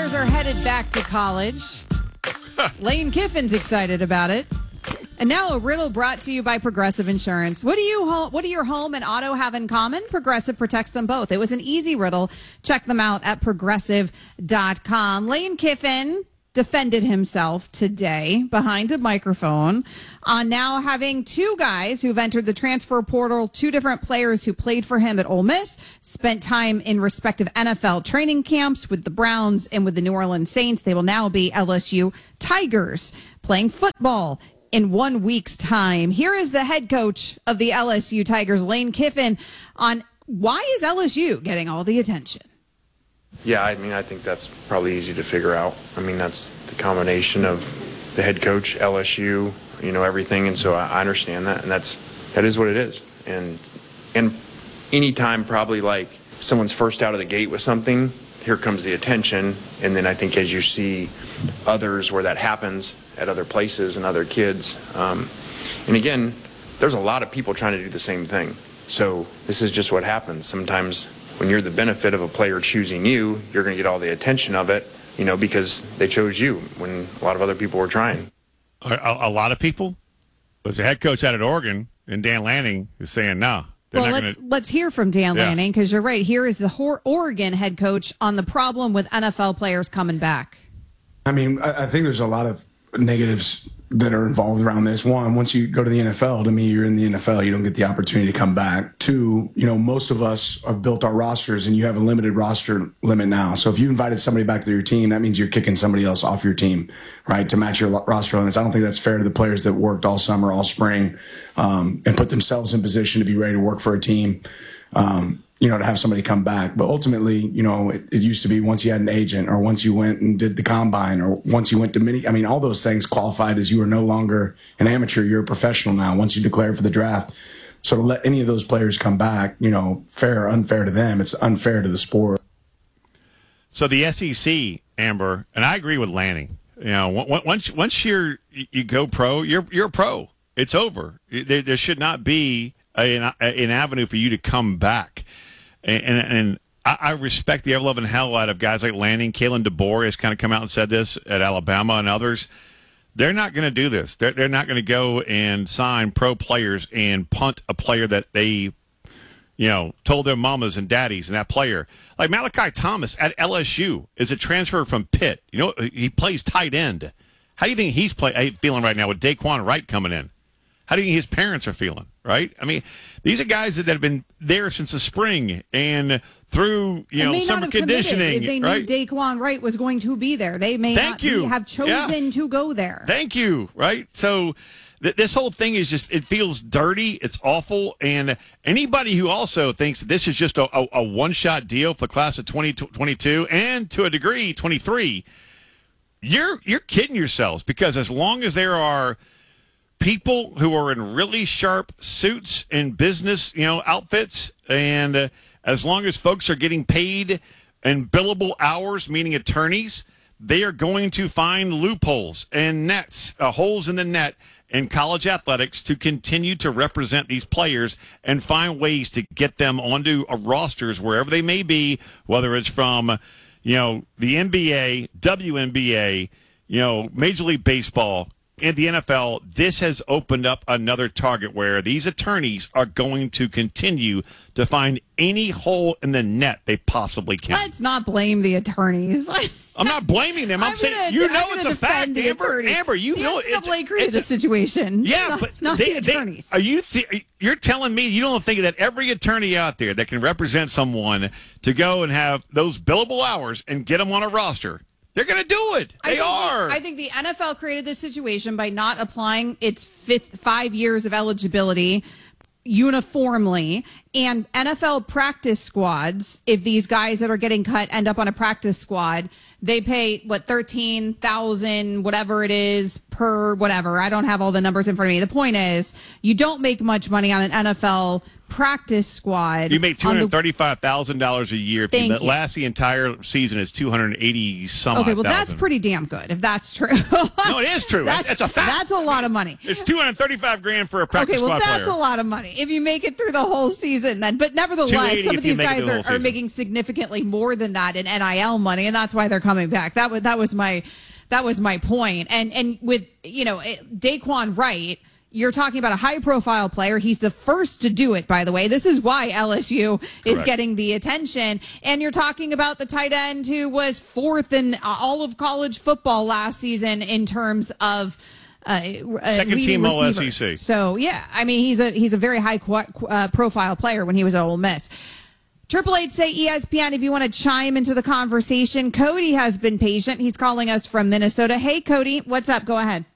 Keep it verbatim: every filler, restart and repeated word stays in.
players are headed back to college. Lane Kiffin's excited about it. And now a riddle brought to you by Progressive Insurance. What do you ho- what do your home and auto have in common? Progressive protects them both. It was an easy riddle. Check them out at progressive dot com. Lane Kiffin defended himself today behind a microphone on now having two guys who've entered the transfer portal, two different players who played for him at Ole Miss, spent time in respective N F L training camps with the Browns and with the New Orleans Saints. They will now be L S U Tigers playing football in one week's time. Here is the head coach of the L S U Tigers, Lane Kiffin, on why is L S U getting all the attention? Yeah, I mean, I think that's probably easy to figure out. I mean, that's the combination of the head coach, L S U, you know, everything. And so I understand that. And that's, that is what it is. And, and anytime probably like someone's first out of the gate with something, here comes the attention. And then I think as you see others where that happens at other places and other kids. Um, and again, there's a lot of people trying to do the same thing. So this is just what happens. Sometimes when you're the benefit of a player choosing you, you're going to get all the attention of it, you know, because they chose you when a lot of other people were trying. A, a lot of people? But the head coach out at Oregon, and Dan Lanning, is saying no. Well, let's gonna... let's hear from Dan yeah. Lanning, because you're right. Here is the Oregon head coach on the problem with N F L players coming back. I mean, I think there's a lot of negatives that are involved around this. One, once you go to the N F L, to me, you're in the N F L. You don't get the opportunity to come back. Two, you know, most of us have built our rosters, and you have a limited roster limit now. So if you invited somebody back to your team, that means you're kicking somebody else off your team, right, to match your roster limits. I don't think that's fair to the players that worked all summer, all spring, um, and put themselves in position to be ready to work for a team. Um, you know, to have somebody come back. But ultimately, you know, it, it used to be once you had an agent or once you went and did the combine or once you went to mini, I mean, all those things qualified as you are no longer an amateur, you're a professional now once you declare for the draft. So to let any of those players come back, you know, fair or unfair to them, it's unfair to the sport. So the S E C, Amber, and I agree with Lanning, you know, once once you're, you go pro, you're, you're a pro. It's over. There, there should not be a, an, an avenue for you to come back. And, and, and I, I respect the ever-loving hell out of guys like Lanning. Kalen DeBoer has kind of come out and said this at Alabama and others. They're not going to do this. They're, they're not going to go and sign pro players and punt a player that they, you know, told their mamas and daddies and that player. Like Malachi Thomas at L S U is a transfer from Pitt. You know, he plays tight end. How do you think he's play, feeling right now with Daquan Wright coming in? How do you think his parents are feeling, right? I mean, these are guys that have been there since the spring and through, you know, summer conditioning. If they right? knew Daquan Wright was going to be there, they may Thank not you. Be, have chosen yes. to go there. Thank you, right? So th- this whole thing is just, it feels dirty. It's awful. And anybody who also thinks that this is just a, a, a one-shot deal for the class of twenty twenty-two and to a degree twenty-three, you're you're kidding yourselves, because as long as there are people who are in really sharp suits and business, you know, outfits, and uh, as long as folks are getting paid in billable hours, meaning attorneys, they are going to find loopholes and nets, uh, holes in the net in college athletics to continue to represent these players and find ways to get them onto a rosters wherever they may be, whether it's from, you know, the N B A, W N B A, you know, Major League Baseball, in the N F L. This has opened up another target where these attorneys are going to continue to find any hole in the net they possibly can. Let's not blame the attorneys. I'm not blaming them. I'm, I'm saying, gonna, you know, I'm it's a fact, Amber. Amber, you the know N C double A it's, created it's the situation. Yeah, not, but not they, the attorneys. They, are you? Th- you're telling me you don't think that every attorney out there that can represent someone to go and have those billable hours and get them on a roster? They're going to do it. They I are. The, I think the N F L created this situation by not applying its fifth, five years of eligibility uniformly, and N F L practice squads, if these guys that are getting cut end up on a practice squad, they pay what thirteen thousand whatever it is per whatever. I don't have all the numbers in front of me. The point is, you don't make much money on an N F L practice squad. You make two on the- hundred thirty-five thousand dollars a year. If Thank you you. last the entire season is two hundred eighty some. Okay, odd well, that's thousand. pretty damn good if that's true. No, it is true. That's, That's a fact. That's a lot of money. It's two hundred thirty-five grand for a practice Okay, well, squad that's player. a lot of money if you make it through the whole season. Then, but nevertheless, two eighty some of if you these make it guys through the are, whole are season. making significantly more than that in N I L money, and that's why they're coming back. That was that was my that was my point. And and with you know Daquan Wright. You're talking about a high-profile player. He's the first to do it, by the way. This is why L S U is Correct. getting the attention. And you're talking about the tight end who was fourth in all of college football last season in terms of uh, Second leading team All receivers. S E C. So yeah, I mean he's a he's a very high qu- uh, profile player when he was at Ole Miss. Triple H say E S P N if you want to chime into the conversation. Cody has been patient. He's calling us from Minnesota. Hey Cody, what's up? Go ahead.